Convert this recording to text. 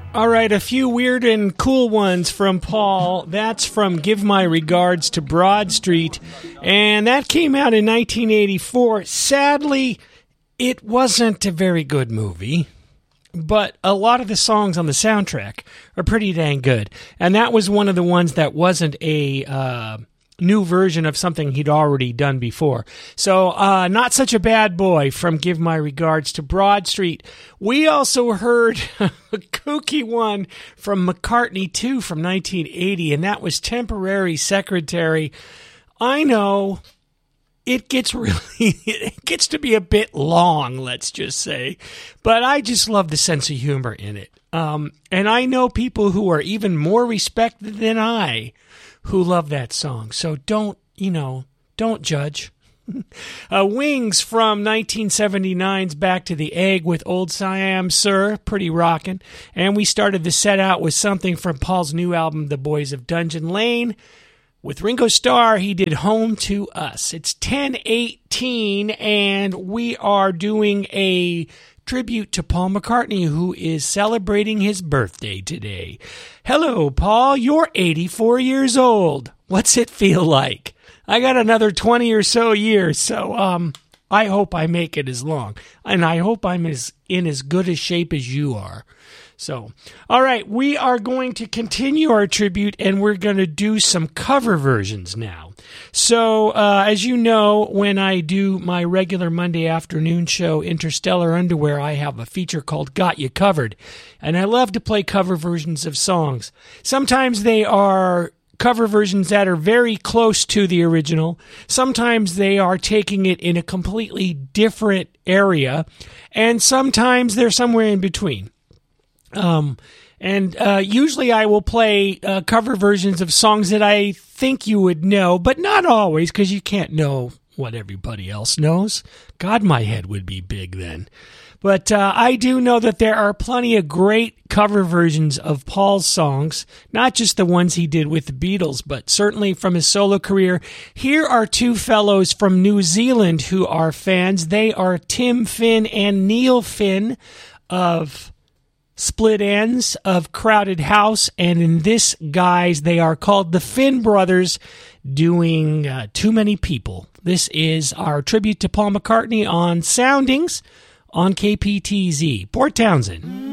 All right, a few weird and cool ones from Paul. That's from Give My Regards to Broad Street, and that came out in 1984. Sadly, it wasn't a very good movie, but a lot of the songs on the soundtrack are pretty dang good, and that was one of the ones that wasn't a new version of something he'd already done before. So, Not Such a Bad Boy from Give My Regards to Broad Street. We also heard a kooky one from McCartney 2 from 1980, and that was Temporary Secretary. I know it gets to be a bit long, let's just say, but I just love the sense of humor in it. And I know people who are even more respected than I who love that song. So don't judge. Wings from 1979's Back to the Egg with Old Siam Sir, pretty rockin'. And we started the set out with something from Paul's new album, The Boys of Dungeon Lane. With Ringo Starr, he did Home to Us. It's 10:18, and we are doing a tribute to Paul McCartney, who is celebrating his birthday today. Hello, Paul. You're 84 years old. What's it feel like? I got another 20 or so years, so I hope I make it as long, and I hope I'm in as good a shape as you are. So, all right, we are going to continue our tribute, and we're going to do some cover versions now. So, as you know, when I do my regular Monday afternoon show, Interstellar Underwear, I have a feature called Got You Covered, and I love to play cover versions of songs. Sometimes they are cover versions that are very close to the original. Sometimes they are taking it in a completely different area, and sometimes they're somewhere in between. Usually I will play cover versions of songs that I think you would know, but not always, because you can't know what everybody else knows. God, my head would be big then. But I do know that there are plenty of great cover versions of Paul's songs, not just the ones he did with the Beatles, but certainly from his solo career. Here are two fellows from New Zealand who are fans. They are Tim Finn and Neil Finn of Split Ends, of Crowded House, and in this, guys, they are called the Finn Brothers, doing Too Many People. This is our tribute to Paul McCartney on Soundings on KPTZ, Port Townsend.